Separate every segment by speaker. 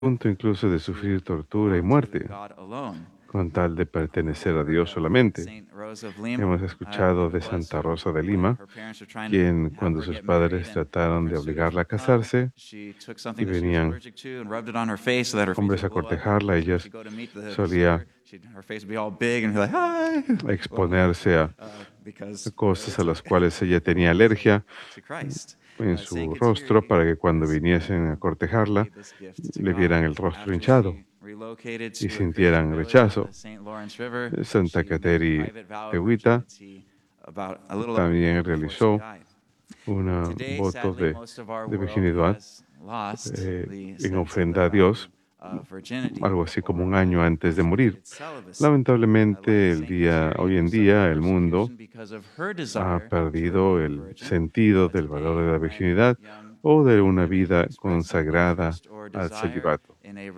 Speaker 1: punto incluso de sufrir tortura y muerte, con tal de pertenecer a Dios solamente. Hemos escuchado de Santa Rosa de Lima, quien cuando sus padres trataron de obligarla a casarse y venían hombres a cortejarla, ella solía exponerse a cosas a las cuales ella tenía alergia en su rostro para que cuando viniesen a cortejarla le vieran el rostro hinchado y sintieran rechazo. Santa Cateri Tehuita también realizó un voto de virginidad en ofrenda a Dios, algo así como un año antes de morir. Lamentablemente, hoy en día, el mundo ha perdido el sentido del valor de la virginidad o de una vida consagrada al celibato.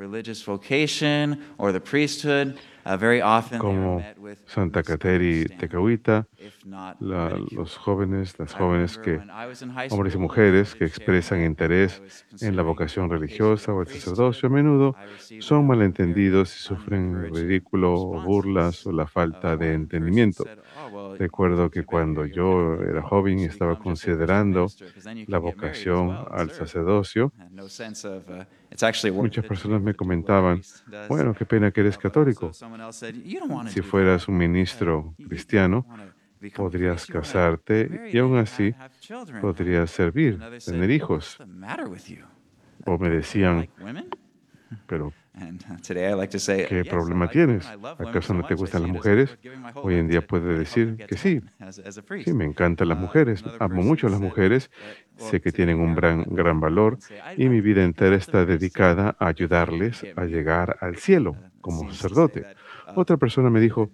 Speaker 1: Como Santa Cateri Tecahuita, las jóvenes, hombres y mujeres que expresan interés en la vocación religiosa o el sacerdocio, a menudo son malentendidos y sufren ridículo o burlas o la falta de entendimiento. Recuerdo que cuando yo era joven y estaba considerando la vocación al sacerdocio, muchas personas me comentaban, bueno, qué pena que eres católico. Si fueras un ministro cristiano, podrías casarte y aún así podrías servir, tener hijos. O me decían, pero ¿qué problema tienes? ¿Acaso no te gustan las mujeres? Hoy en día puede decir que sí. Sí, me encantan las mujeres, amo mucho a las mujeres, sé que tienen un gran valor y mi vida entera está dedicada a ayudarles a llegar al cielo como sacerdote. Otra persona me dijo,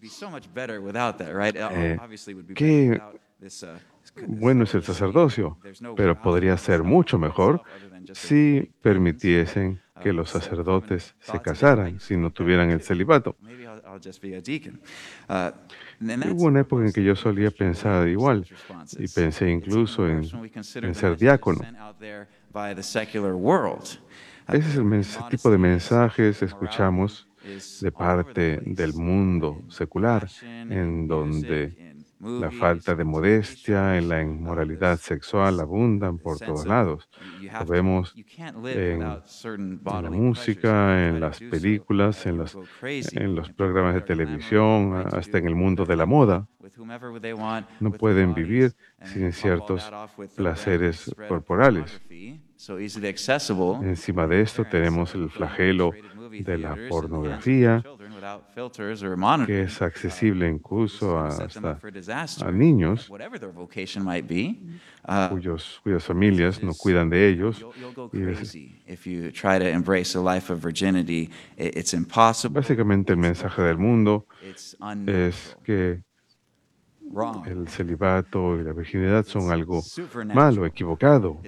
Speaker 1: qué bueno es el sacerdocio, pero podría ser mucho mejor si permitiesen que los sacerdotes se casaran, si no tuvieran el celibato. Hubo una época en que yo solía pensar igual y pensé incluso en ser diácono. Ese es el tipo de mensajes que escuchamos de parte del mundo secular, en donde la falta de modestia y la inmoralidad sexual abundan por todos lados. Lo vemos en la música, en las películas, en los programas de televisión, hasta en el mundo de la moda. No pueden vivir sin ciertos placeres corporales. Encima de esto tenemos el flagelo de la pornografía, que es accesible incluso hasta a niños cuyas familias no cuidan de ellos. Básicamente el mensaje del mundo es que el celibato y la virginidad son algo malo, equivocado.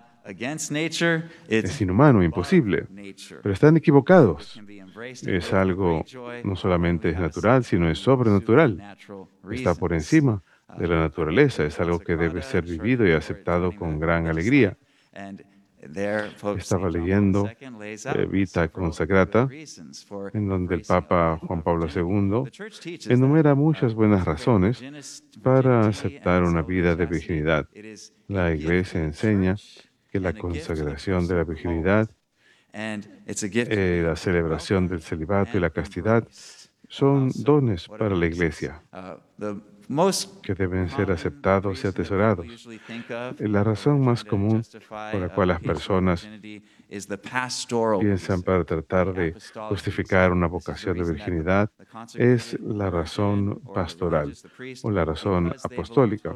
Speaker 1: Es inhumano, imposible. Pero están equivocados. Es algo no solamente es natural, sino es sobrenatural. Está por encima de la naturaleza. Es algo que debe ser vivido y aceptado con gran alegría. Estaba leyendo Vita Consagrata, en donde el Papa Juan Pablo II enumera muchas buenas razones para aceptar una vida de virginidad. La Iglesia enseña que la consagración de la virginidad, la celebración del celibato y la castidad son dones para la Iglesia que deben ser aceptados y atesorados. La razón más común por la cual las personas piensan para tratar de justificar una vocación de virginidad es la razón pastoral o la razón apostólica.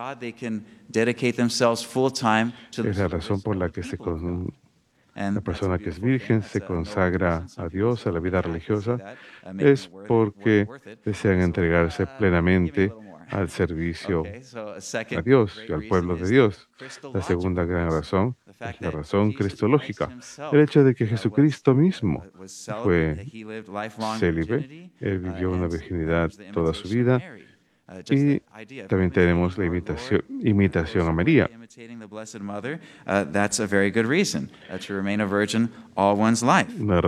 Speaker 1: Es la razón por la que la persona que es virgen se consagra a Dios, a la vida religiosa, es porque desean entregarse plenamente al servicio a Dios y al pueblo de Dios. La segunda gran razón es la razón cristológica, el hecho de que Jesucristo mismo fue célibe, él vivió una virginidad toda su vida Y también tenemos la imitación a María.
Speaker 2: That's a very good reason to remain a virgin all one's life.
Speaker 1: Una